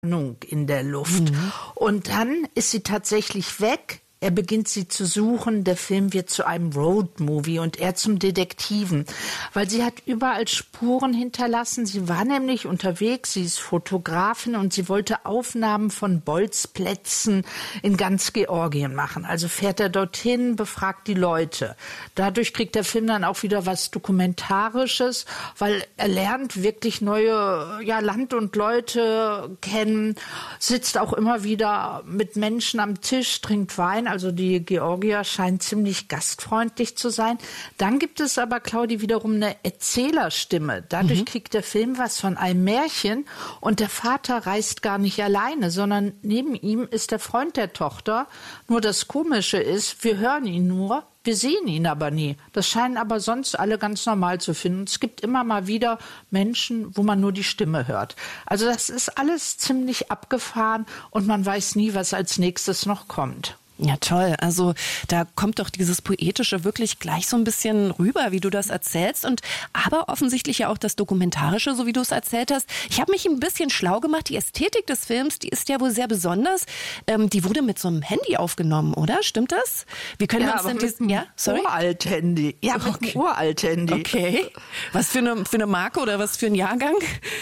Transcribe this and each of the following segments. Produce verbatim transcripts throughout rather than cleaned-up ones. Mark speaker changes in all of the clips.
Speaker 1: in der Luft. Mhm. Und dann ist sie tatsächlich weg. Er beginnt sie zu suchen. Der Film wird zu einem Roadmovie und er zum Detektiven, weil sie hat überall Spuren hinterlassen. Sie war nämlich unterwegs, sie ist Fotografin und sie wollte Aufnahmen von Bolzplätzen in ganz Georgien machen. Also fährt er dorthin, befragt die Leute. Dadurch kriegt der Film dann auch wieder was Dokumentarisches, weil er lernt wirklich neue ja, Land und Leute kennen, sitzt auch immer wieder mit Menschen am Tisch, trinkt Wein. Also die Georgier scheint ziemlich gastfreundlich zu sein. Dann gibt es aber, Claudi, wiederum eine Erzählerstimme. Dadurch mhm. kriegt der Film was von einem Märchen und der Vater reist gar nicht alleine, sondern neben ihm ist der Freund der Tochter. Nur das Komische ist, wir hören ihn nur, wir sehen ihn aber nie. Das scheinen aber sonst alle ganz normal zu finden. Es gibt immer mal wieder Menschen, wo man nur die Stimme hört. Also das ist alles ziemlich abgefahren und man weiß nie, was als nächstes noch kommt.
Speaker 2: Ja, toll. Also da kommt doch dieses Poetische wirklich gleich so ein bisschen rüber, wie du das erzählst. Und aber offensichtlich ja auch das Dokumentarische, so wie du es erzählt hast. Ich habe mich ein bisschen schlau gemacht. Die Ästhetik des Films, die ist ja wohl sehr besonders. Ähm, die wurde mit so einem Handy aufgenommen, oder? Stimmt das? Wie können
Speaker 1: ja,
Speaker 2: wir uns denn
Speaker 1: mit einem
Speaker 2: ja? Sorry?
Speaker 1: Uralt-Handy. Ja, mit
Speaker 2: okay.
Speaker 1: einem Uralt-Handy.
Speaker 2: Okay. Was für eine, für eine Marke oder was für ein Jahrgang?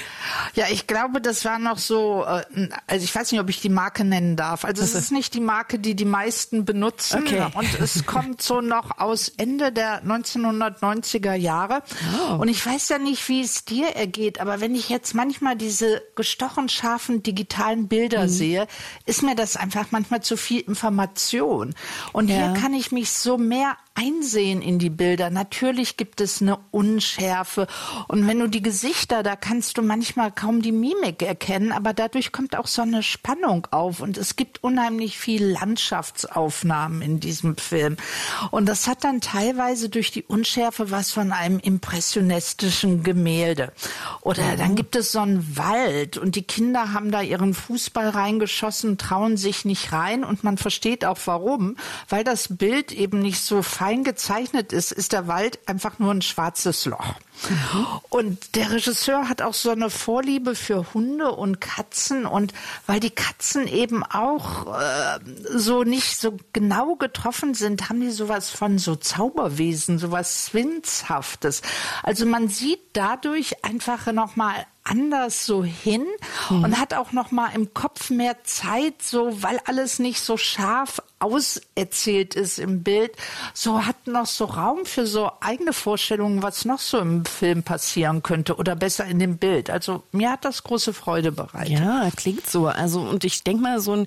Speaker 1: Ja, ich glaube, das war noch so, also ich weiß nicht, ob ich die Marke nennen darf. Also es ist nicht die Marke, die die meisten benutzen.
Speaker 2: Okay.
Speaker 1: Und es kommt so noch aus Ende der neunzehnhundertneunziger Jahre. Oh. Und ich weiß ja nicht, wie es dir ergeht, aber wenn ich jetzt manchmal diese gestochen scharfen digitalen Bilder mhm. sehe, ist mir das einfach manchmal zu viel Information. Und ja. hier kann ich mich so mehr einsehen in die Bilder. Natürlich gibt es eine Unschärfe. Und wenn du die Gesichter, da kannst du manchmal kaum die Mimik erkennen, aber dadurch kommt auch so eine Spannung auf. Und es gibt unheimlich viel Landschaftsaufnahmen in diesem Film. Und das hat dann teilweise durch die Unschärfe was von einem impressionistischen Gemälde. Oder dann gibt es so einen Wald und die Kinder haben da ihren Fußball reingeschossen, trauen sich nicht rein und man versteht auch warum, weil das Bild eben nicht so fein gezeichnet ist, ist der Wald einfach nur ein schwarzes Loch. Mhm. Und der Regisseur hat auch so eine Vorliebe für Hunde und Katzen und weil die Katzen eben auch äh, so nicht so genau getroffen sind, haben die sowas von so Zauberwesen, sowas Zwinshaftes. Also man sieht dadurch einfach nochmal anders so hin mhm. und hat auch noch mal im Kopf mehr Zeit, so weil alles nicht so scharf auserzählt ist im Bild, so hat noch so Raum für so eigene Vorstellungen, was noch so im Film passieren könnte oder besser in dem Bild. Also mir hat das große Freude bereitet.
Speaker 2: Ja, klingt so. Also und ich denke mal, so ein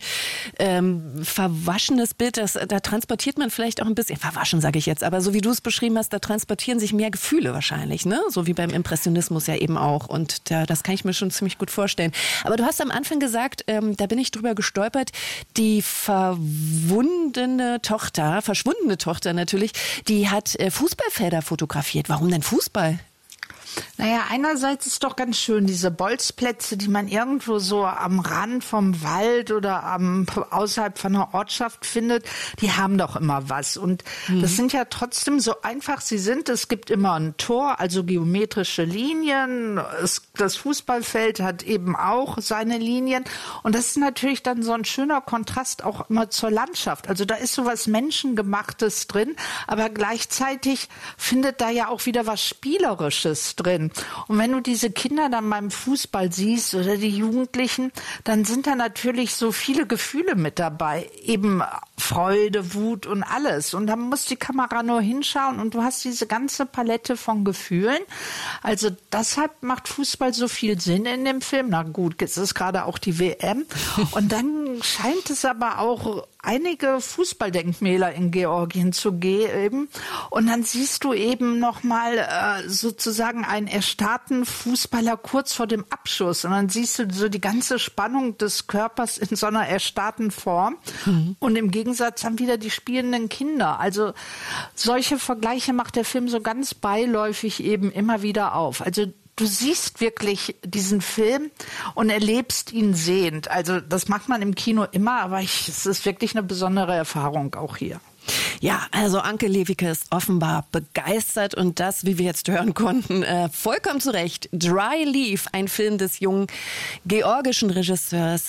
Speaker 2: ähm, verwaschenes Bild, das, da transportiert man vielleicht auch ein bisschen, verwaschen sage ich jetzt, aber so wie du es beschrieben hast, da transportieren sich mehr Gefühle wahrscheinlich, ne? So wie beim Impressionismus ja eben auch. Und da, das kann ich mir schon ziemlich gut vorstellen. Aber du hast am Anfang gesagt, ähm, da bin ich drüber gestolpert, die verwundene Tochter, verschwundene Tochter natürlich, die hat äh, Fußballfelder fotografiert. Warum denn Fußball?
Speaker 1: Naja, einerseits ist doch ganz schön, diese Bolzplätze, die man irgendwo so am Rand vom Wald oder am, außerhalb von einer Ortschaft findet, die haben doch immer was. Und mhm. das sind ja trotzdem so einfach sie sind. Es gibt immer ein Tor, also geometrische Linien. Es, das Fußballfeld hat eben auch seine Linien. Und das ist natürlich dann so ein schöner Kontrast auch immer zur Landschaft. Also da ist so was Menschengemachtes drin, aber gleichzeitig findet da ja auch wieder was Spielerisches drin. Und wenn du diese Kinder dann beim Fußball siehst oder die Jugendlichen, dann sind da natürlich so viele Gefühle mit dabei. Eben Freude, Wut und alles. Und dann muss die Kamera nur hinschauen und du hast diese ganze Palette von Gefühlen. Also deshalb macht Fußball so viel Sinn in dem Film. Na gut, jetzt ist gerade auch die W M. Und dann scheint es aber auch einige Fußballdenkmäler in Georgien zu geben. Und dann siehst du eben nochmal äh, sozusagen einen erstarrten Fußballer kurz vor dem Abschuss. Und dann siehst du so die ganze Spannung des Körpers in so einer erstarrten Form. Mhm. Und im Gegensatz haben wieder die spielenden Kinder. Also solche Vergleiche macht der Film so ganz beiläufig eben immer wieder auf. Also du siehst wirklich diesen Film und erlebst ihn sehend. Also das macht man im Kino immer, aber ich, es ist wirklich eine besondere Erfahrung auch hier.
Speaker 2: Ja, also Anke Lewicke ist offenbar begeistert und das, wie wir jetzt hören konnten, äh, vollkommen zu Recht. Dry Leaf, ein Film des jungen georgischen Regisseurs